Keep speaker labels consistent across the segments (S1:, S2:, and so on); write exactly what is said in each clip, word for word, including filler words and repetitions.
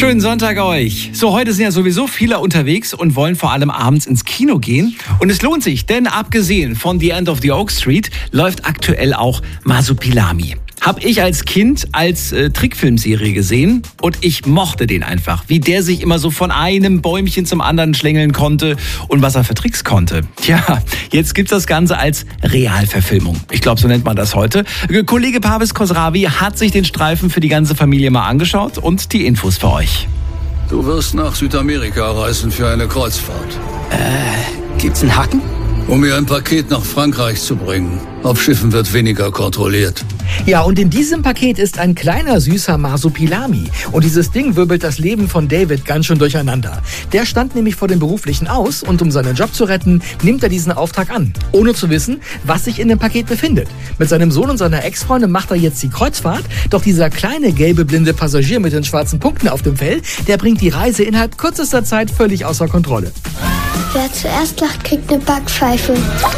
S1: Schönen Sonntag euch. So, heute sind ja sowieso viele unterwegs und wollen vor allem abends ins Kino gehen. Und es lohnt sich, denn abgesehen von The End of the Oak Street läuft aktuell auch Masupilami. Hab ich als Kind als äh, Trickfilmserie gesehen und ich mochte den einfach. Wie der sich immer so von einem Bäumchen zum anderen schlängeln konnte und was er für Tricks konnte. Tja, jetzt gibt's das Ganze als Realverfilmung. Ich glaube, so nennt man das heute. Kollege Parvis Khosravi hat sich den Streifen für die ganze Familie mal angeschaut und die Infos für euch.
S2: Du wirst nach Südamerika reisen für eine Kreuzfahrt.
S3: Äh, gibt's einen Haken?
S2: Um mir ein Paket nach Frankreich zu bringen. Auf Schiffen wird weniger kontrolliert.
S3: Ja, und in diesem Paket ist ein kleiner, süßer Masupilami. Und dieses Ding wirbelt das Leben von David ganz schön durcheinander. Der stand nämlich vor dem Beruflichen aus und um seinen Job zu retten, nimmt er diesen Auftrag an. Ohne zu wissen, was sich in dem Paket befindet. Mit seinem Sohn und seiner Ex-Freundin macht er jetzt die Kreuzfahrt. Doch dieser kleine, gelbe, blinde Passagier mit den schwarzen Punkten auf dem Fell, der bringt die Reise innerhalb kürzester Zeit völlig außer Kontrolle.
S4: Wer zuerst lacht, kriegt eine Backpfeife.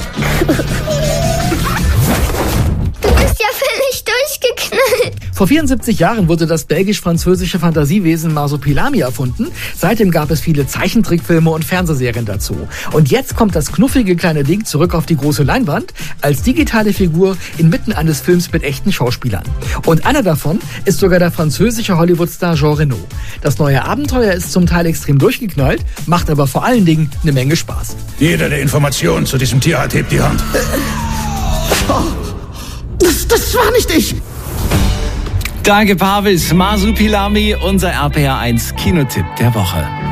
S4: Du bist ja völlig durchgeknallt.
S3: Vor vierundsiebzig Jahren wurde das belgisch-französische Fantasiewesen Masupilami erfunden. Seitdem gab es viele Zeichentrickfilme und Fernsehserien dazu. Und jetzt kommt das knuffige kleine Ding zurück auf die große Leinwand als digitale Figur inmitten eines Films mit echten Schauspielern. Und einer davon ist sogar der französische Hollywoodstar Jean Reno. Das neue Abenteuer ist zum Teil extrem durchgeknallt, macht aber vor allen Dingen eine Menge Spaß.
S5: Jeder, der Informationen zu diesem Tier hat, hebt die Hand.
S6: Oh, das, das war nicht ich.
S1: Danke, Parvis. Masupilami, unser R P R eins Kinotipp der Woche.